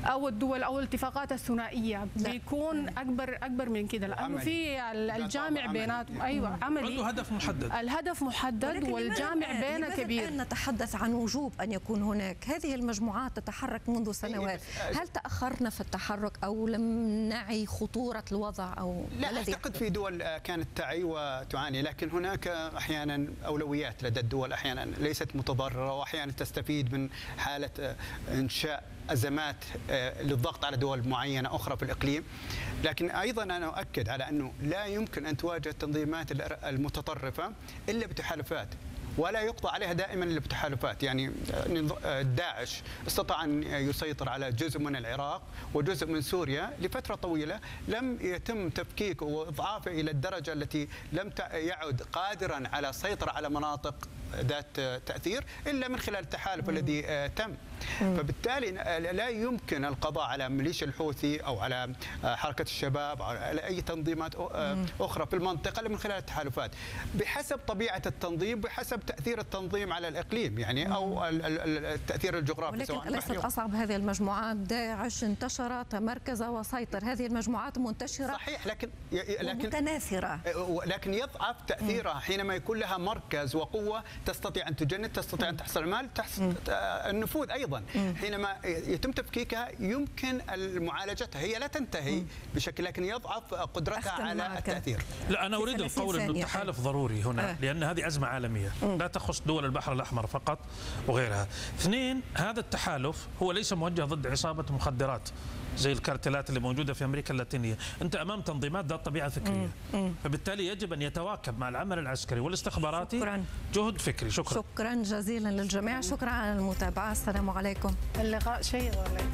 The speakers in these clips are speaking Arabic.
او الدول او الاتفاقات الثنائيه بيكون اكبر من كده، لانه في الجامع بيناتهم. ايوه عملي، عنده هدف محدد، الهدف محدد والجامع بينه كبير. الآن نتحدث عن وجوب ان يكون هناك، هذه المجموعات تتحرك منذ سنوات، هل تاخرنا في التحرك او لم نعي خطوره الوضع او لا اعتقد في دول كانت تعي وتعاني، لكن هناك احيانا اولويات لدى الدول، احيانا ليست متضرره واحيانا تستفيد من حاله انشاء ازمات للضغط على دول معينه اخرى في الاقليم. لكن ايضا انا اؤكد على انه لا يمكن ان تواجه التنظيمات المتطرفه الا بتحالفات، ولا يقضى عليها دائما الا بتحالفات. يعني داعش استطاع ان يسيطر على جزء من العراق وجزء من سوريا لفتره طويله، لم يتم تفكيكه واضعافه الى الدرجه التي لم يعد قادرا على السيطره على مناطق ذات تاثير الا من خلال التحالف الذي تم. فبالتالي لا يمكن القضاء على ميليشيا الحوثي او على حركه الشباب او على اي تنظيمات اخرى في المنطقه الا من خلال التحالفات بحسب طبيعه التنظيم، بحسب تاثير التنظيم على الاقليم يعني او التأثير الجغرافي. ولكن ليست اصعب هذه المجموعات؟ داعش انتشر تمركز وسيطر، هذه المجموعات منتشره صحيح لكن متناثره، لكن يضعف تاثيرها حينما يكون لها مركز وقوه تستطيع ان تجند، تستطيع ان تحصل المال، النفوذ ايضا. حينما يتم تفكيكها يمكن معالجتها، هي لا تنتهي بشكل لكن يضعف قدرتها على التاثير. لا انا اريد القول انه التحالف ضروري هنا لان هذه ازمه عالميه لا تخص دول البحر الاحمر فقط وغيرها. اثنين، هذا التحالف هو ليس موجه ضد عصابه مخدرات زي الكارتلات اللي موجوده في امريكا اللاتينيه، انت امام تنظيمات ذات طبيعه فكريه، فبالتالي يجب ان يتواكب مع العمل العسكري والاستخباراتي جهد فكري. شكرا جزيلا للجميع، شكرا على المتابعه، السلام عليكم. اللقاء شيء ولا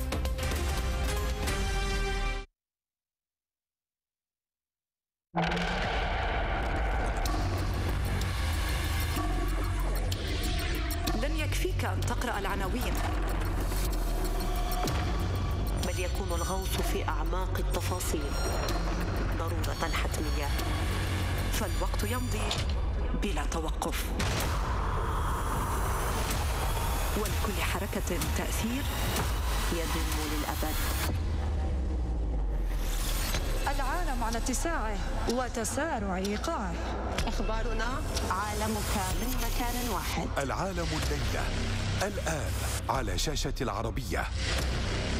لن يكفيك أن تقرأ العناوين، بل يكون الغوص في أعماق التفاصيل ضرورة حتمية، فالوقت يمضي بلا توقف، ولكل حركة تأثير يدوم للأبد. العالم على اتساعه وتسارع إيقاعه، أخبارنا عالمك من مكان واحد. العالم الليلة الآن على شاشة العربية.